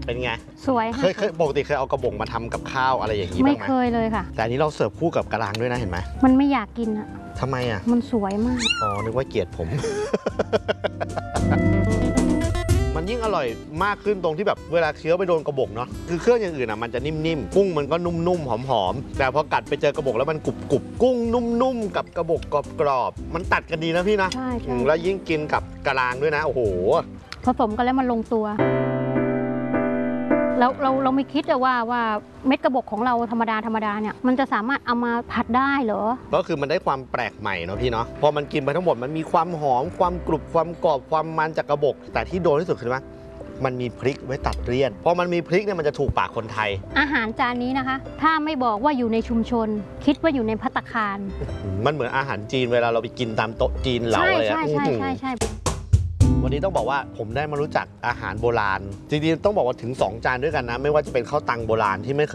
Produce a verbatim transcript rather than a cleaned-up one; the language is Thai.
เป็นไงสวยค่ะเคยเคยปกติเคยเอากระบอกมาทำกับข้าวอะไรอย่างนี้บ้างไหมไม่เคยเลยค่ะแต่อันนี้เราเสิร์ฟคู่กับกะลางด้วยนะเห็นไหมมันไม่อยากกินอะทำไมอ่ะมันสวยมากอ๋อนึกว่าเกลียดผม มันยิ่งอร่อยมากขึ้นตรงที่แบบเวลาเคี้ยวไปโดนกระบอกเนาะคือเครื่องอย่างอื่นอ่ะมันจะนิ่มๆกุ้งมันก็นุ่มๆหอมๆแต่พอกัดไปเจอกระบอกแล้วมันกรุบๆกุ้งนุ่มๆกับกระบอกกรอบๆมันตัดกันดีนะพี่นะใช่ใช่แล้วยิ่งกินกับกะลางด้วยนะโอ้โหผสมกันแล้วมันลงตัวเราเราเราไม่คิดอะว่าว่าเม็ดกระบอกของเราธรรมดาธรรมดาเนี่ยมันจะสามารถเอามาผัดได้เหรอก็คือมันได้ความแปลกใหม่เนาะพี่เนาะพอมันกินไปทั้งหมดมันมีความหอมความกรุบความกรอบความมันจากกระบอกแต่ที่โดนที่สุดคือว่ามันมีพริกไว้ตัดเลี่ยนพอมันมีพริกเนี่ยมันจะถูกปากคนไทยอาหารจานนี้นะคะถ้าไม่บอกว่าอยู่ในชุมชนคิดว่าอยู่ในภัตตาคารมันเหมือนอาหารจีนเวลาเราไปกินตามโต๊ะจีนเหลาเลยอะใช่ใช่ใช่ใช่วันนี้ต้องบอกว่าผมได้มารู้จักอาหารโบราณจริงๆต้องบอกว่าถึงสองจานด้วยกันนะไม่ว่าจะเป็นข้าวตังโบราณที่ไม่เคย